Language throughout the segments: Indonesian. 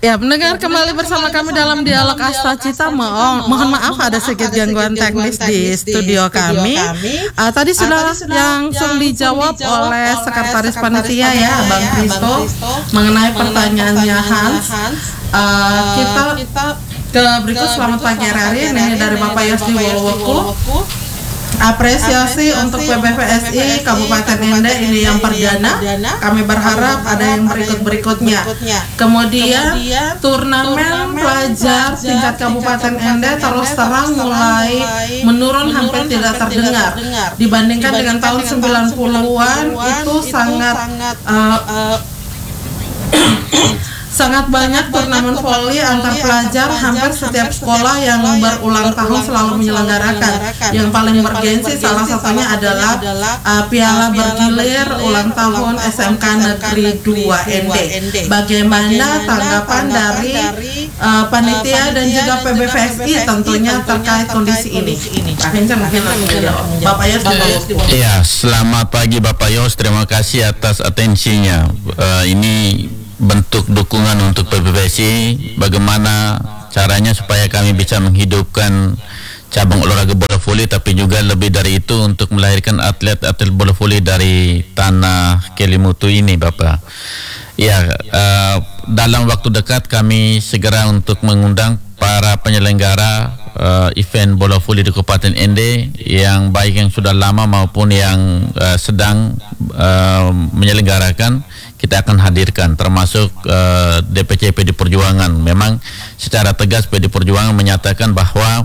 Ya, mendengar kembali bersama kami dalam dialog Asta Cita. Mohon maaf ada sedikit gangguan teknis di studio kami. Tadi sudah langsung dijawab oleh Sekretaris Panitia ya, Bang Kristo, mengenai pertanyaannya Hans. Kita ke berikut. Selamat pagi hari ini dari Bapak Yosdi Wolowoku. Apresiasi untuk PBVSI Kabupaten Ende ini yang perdana. Kami berharap ada yang berikutnya. Kemudian turnamen pelajar tingkat Kabupaten Ende terus terang mulai menurun, hampir tidak terdengar. Dibandingkan dengan tahun 90-an itu sangat banyak turnamen voli antar pelajar. Hampir setiap sekolah yang berulang tahun selalu menyelenggarakan. Yang paling bergensi salah satunya adalah Piala Bergilir ulang tahun SMK Negeri 2 Ende. Bagaimana tanggapan dari panitia dan juga PBVSI tentunya terkait kondisi ini? Bapak Yos. Iya, selamat pagi Bapak Yos. Terima kasih atas atensinya. Ini bentuk dukungan untuk PBVSI, bagaimana caranya supaya kami bisa menghidupkan cabang olahraga bola voli, tapi juga lebih dari itu untuk melahirkan atlet-atlet bola voli dari tanah Kelimutu ini, Bapak. Ya, dalam waktu dekat kami segera untuk mengundang para penyelenggara event bola voli di Kabupaten Ende, yang baik yang sudah lama maupun yang sedang menyelenggarakan. Kita akan hadirkan, termasuk DPC PD Perjuangan. Memang secara tegas PD Perjuangan menyatakan bahwa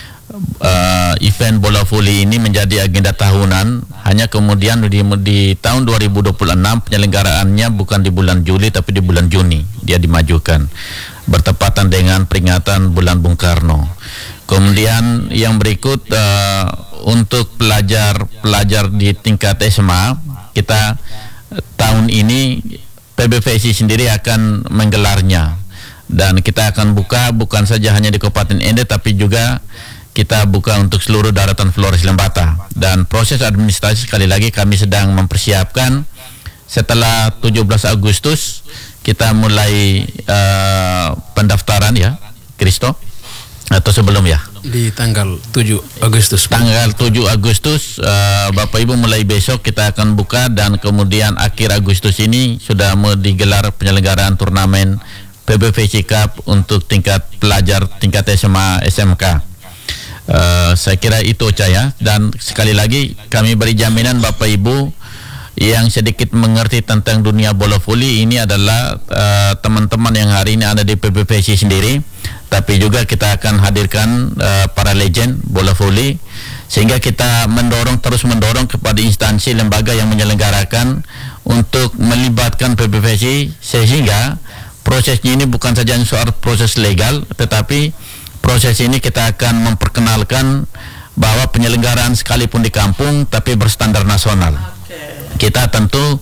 event bola voli ini menjadi agenda tahunan. Hanya kemudian di tahun 2026 penyelenggaraannya bukan di bulan Juli tapi di bulan Juni. Dia dimajukan bertepatan dengan peringatan bulan Bung Karno. Kemudian yang berikut, untuk pelajar di tingkat SMA, kita tahun ini PBVSI sendiri akan menggelarnya, dan kita akan buka bukan saja hanya di Kabupaten Ende tapi juga kita buka untuk seluruh daratan Flores Lembata. Dan proses administrasi sekali lagi kami sedang mempersiapkan. Setelah 17 Agustus kita mulai pendaftaran ya, Kristo, atau sebelum ya? Di tanggal 7 Agustus. Tanggal 7 Agustus, Bapak Ibu, mulai besok kita akan buka, dan kemudian akhir Agustus ini sudah mau digelar penyelenggaraan turnamen PBVSI Cup untuk tingkat pelajar tingkat SMA SMK. Saya kira itu ya. Dan sekali lagi kami beri jaminan Bapak Ibu yang sedikit mengerti tentang dunia bola voli ini adalah teman-teman yang hari ini ada di PBVSI sendiri, tapi juga kita akan hadirkan para legend bola voli, sehingga kita terus mendorong kepada instansi lembaga yang menyelenggarakan untuk melibatkan PBVSI, sehingga prosesnya ini bukan saja soal proses legal, tetapi proses ini kita akan memperkenalkan bahwa penyelenggaraan sekalipun di kampung tapi berstandar nasional. Kita tentu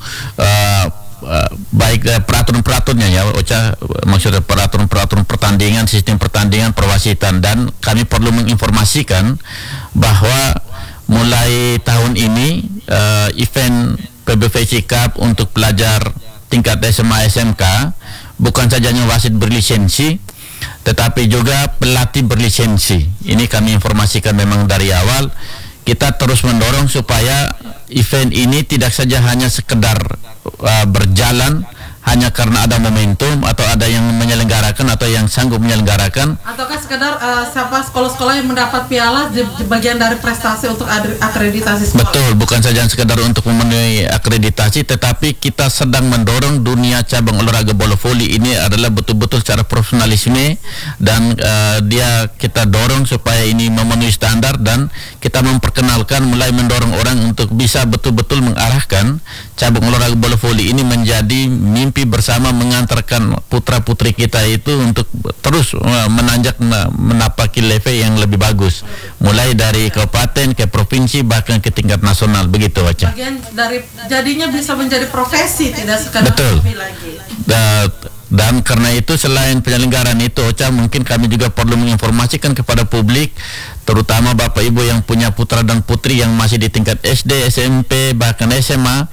baik peraturan-peraturannya ya, maksudnya peraturan-peraturan pertandingan, sistem pertandingan, perwasitan, dan kami perlu menginformasikan bahwa mulai tahun ini event PBVSI Cup untuk pelajar tingkat SMA SMK bukan saja wasit berlisensi, tetapi juga pelatih berlisensi. Ini kami informasikan memang dari awal. Kita terus mendorong supaya event ini tidak saja hanya sekedar berjalan hanya karena ada momentum atau ada yang menyelenggarakan atau yang sanggup menyelenggarakan, ataukah sekedar siapa sekolah-sekolah yang mendapat piala di bagian dari prestasi untuk akreditasi sekolah. Betul, bukan saja sekedar untuk memenuhi akreditasi, tetapi kita sedang mendorong dunia cabang olahraga bola voli ini adalah betul-betul secara profesionalisme, dan kita dorong supaya ini memenuhi standar, dan kita memperkenalkan, mulai mendorong orang untuk bisa betul-betul mengarahkan cabang olahraga bola voli ini menjadi mimpi bersama, mengantarkan putra-putri kita itu untuk terus menanjak menapaki level yang lebih bagus, mulai dari kabupaten ke provinsi bahkan ke tingkat nasional, begitu Waca. Bagian dari jadinya bisa menjadi profesi, tidak sekadar hobi lagi. Dan karena itu selain penyelenggaraan itu, Ocha, mungkin kami juga perlu menginformasikan kepada publik, terutama Bapak Ibu yang punya putra dan putri yang masih di tingkat SD, SMP, bahkan SMA,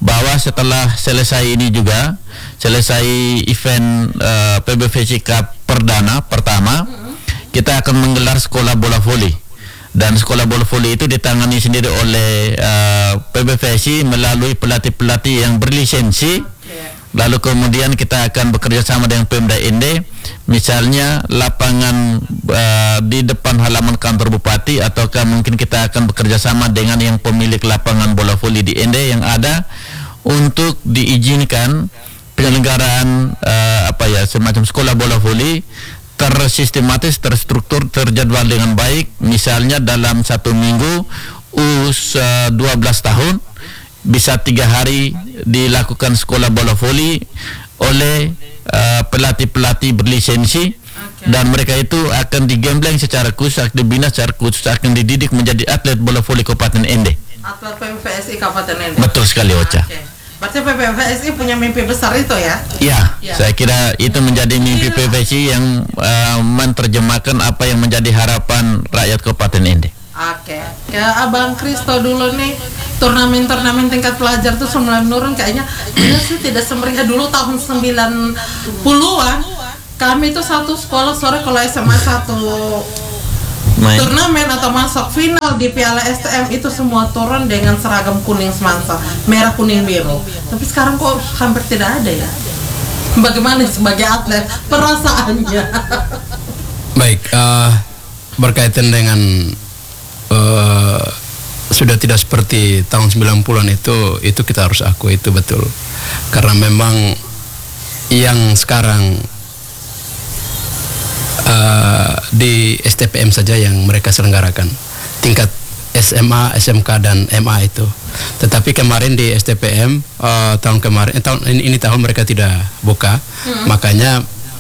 bahwa setelah selesai ini juga, selesai event PBVC Cup perdana pertama, kita akan menggelar sekolah bola voli. Dan sekolah bola voli itu ditangani sendiri oleh PBVC melalui pelatih-pelatih yang berlisensi. Lalu kemudian kita akan bekerja sama dengan Pemda Ende, misalnya lapangan di depan halaman kantor bupati, ataukah mungkin kita akan bekerja sama dengan yang pemilik lapangan bola voli di Ende yang ada untuk diizinkan penyelenggaraan semacam sekolah bola voli tersistematis, terstruktur, terjadwal dengan baik. Misalnya dalam 1 minggu U12 tahun bisa 3 hari dilakukan sekolah bola voli oleh pelatih-pelatih berlisensi, dan mereka itu akan digembleng secara khusus, dibina secara khusus, akan dididik menjadi atlet bola voli Kabupaten Ende. Atlet PBVSI Kabupaten Ende. Betul sekali, Ocha. Berarti PBVSI punya mimpi besar itu ya? Ya, saya kira itu menjadi mimpi PBVSI yang menerjemahkan apa yang menjadi harapan rakyat Kabupaten Ende. Oke, ya Abang Kristo dulu nih, turnamen tingkat pelajar tuh mulai menurun kayaknya. Iya sih, tidak semeriah dulu tahun 90-an. Kami tuh satu sekolah sore kalau SMA satu turnamen atau masuk final di Piala STM itu semua turun dengan seragam kuning semansa, merah kuning biru. Tapi sekarang kok hampir tidak ada ya. Bagaimana sebagai atlet perasaannya? Baik, berkaitan dengan sudah tidak seperti tahun 90-an itu kita harus akui, itu betul. Karena memang yang sekarang di STPM saja yang mereka selenggarakan tingkat SMA, SMK dan MA itu. Tetapi kemarin di STPM tahun kemarin ini tahun mereka tidak buka. Makanya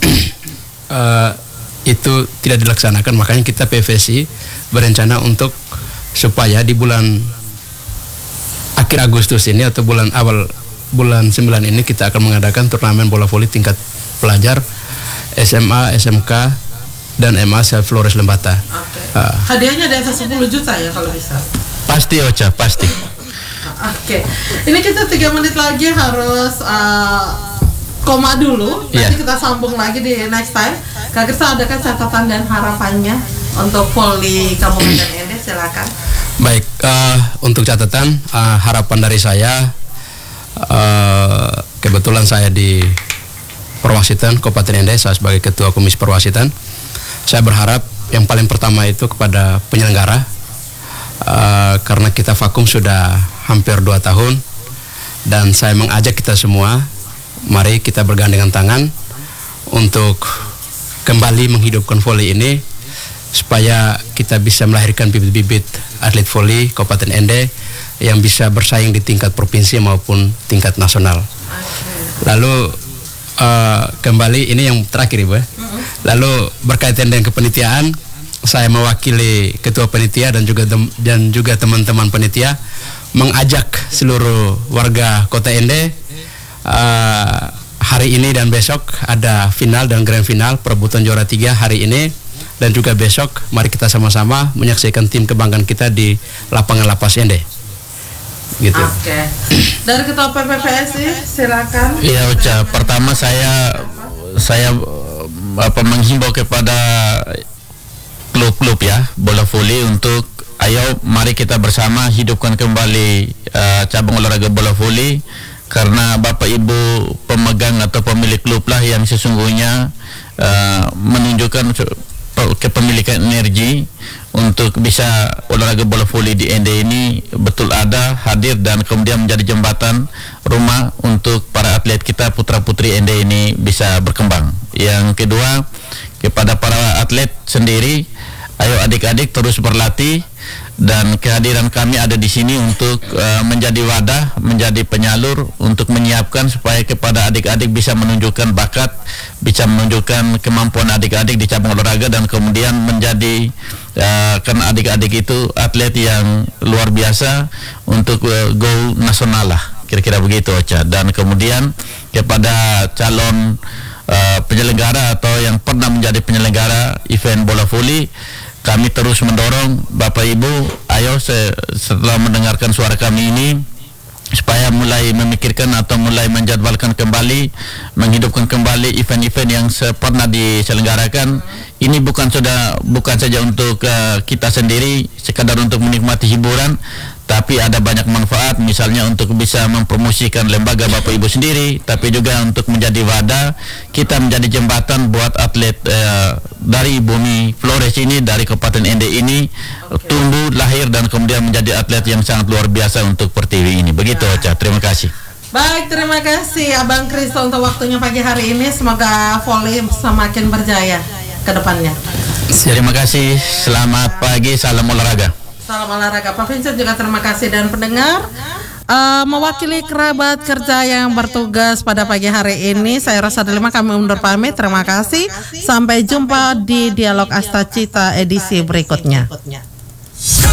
itu tidak dilaksanakan. Makanya kita PVSI berencana untuk supaya di bulan akhir Agustus ini atau awal bulan 9 ini kita akan mengadakan turnamen bola voli tingkat pelajar SMA, SMK dan MA Flores Lembata. Hadiahnya di atas 10 juta ya kalau bisa. Pasti, Ocha, pasti. Oke. Ini kita 3 menit lagi harus koma dulu. Nanti kita sambung lagi di next time. Kak Krista, adakah catatan dan harapannya untuk voli Kabupaten Ende? Silakan. Baik, untuk catatan harapan dari saya, kebetulan saya di Perwasitan Kabupaten Ende, saya sebagai Ketua Komisi Perwasitan. Saya berharap yang paling pertama itu kepada penyelenggara, karena kita vakum sudah hampir 2 tahun, dan saya mengajak kita semua, mari kita bergandengan tangan untuk kembali menghidupkan voli ini, supaya kita bisa melahirkan bibit-bibit atlet voli Kabupaten Ende yang bisa bersaing di tingkat provinsi maupun tingkat nasional. Lalu kembali ini yang terakhir, Ibu. Lalu berkaitan dengan kepanitiaan, saya mewakili ketua panitia dan juga teman-teman panitia mengajak seluruh warga Kota Ende, hari ini dan besok ada final dan grand final perebutan juara 3 hari ini, dan juga besok mari kita sama-sama menyaksikan tim kebanggaan kita di lapangan Lapas Ende. Gitu. Oke. Dari Ketua PPPSI silakan. Iya, Ocha. Pertama saya menghimbau kepada klub-klub ya bola voli untuk ayo mari kita bersama hidupkan kembali cabang olahraga bola voli, karena Bapak Ibu pemegang atau pemilik klub lah yang sesungguhnya menunjukkan kepemilikan energi untuk bisa olahraga bola voli di Ende ini betul ada, hadir, dan kemudian menjadi jembatan rumah untuk para atlet kita, putra-putri Ende ini bisa berkembang. Yang kedua, kepada para atlet sendiri, ayo adik-adik terus berlatih, dan kehadiran kami ada di sini untuk menjadi wadah, menjadi penyalur untuk menyiapkan supaya kepada adik-adik bisa menunjukkan bakat, bisa menunjukkan kemampuan adik-adik di cabang olahraga, dan kemudian menjadi karena adik-adik itu atlet yang luar biasa untuk go nasional lah, kira-kira begitu, Ocha. Dan kemudian kepada calon penyelenggara atau yang pernah menjadi penyelenggara event bola voli, kami terus mendorong Bapak Ibu, ayo setelah mendengarkan suara kami ini, supaya saya mulai memikirkan atau mulai menjadwalkan kembali, menghidupkan kembali event-event yang pernah diselenggarakan. Ini bukan saja untuk kita sendiri, sekadar untuk menikmati hiburan, tapi ada banyak manfaat, misalnya untuk bisa mempromosikan lembaga Bapak Ibu sendiri, tapi juga untuk menjadi wadah kita menjadi jembatan buat atlet dari Bumi Flores ini, dari Kabupaten Ende ini tumbuh, lahir, dan kemudian menjadi atlet yang sangat luar biasa untuk Pertiwi ini. Begitu, Ocha. Terima kasih. Baik, terima kasih Abang Kristo untuk waktunya pagi hari ini. Semoga voli semakin berjaya ke depannya. Terima kasih. Selamat pagi. Salam olahraga. Salam olahraga. Pak Vincent juga terima kasih, dan pendengar, mewakili kerabat kerja yang bertugas pada pagi hari ini, saya Rosa Delima, kami undur pamit. Terima kasih. Sampai jumpa di Dialog Astacita edisi berikutnya.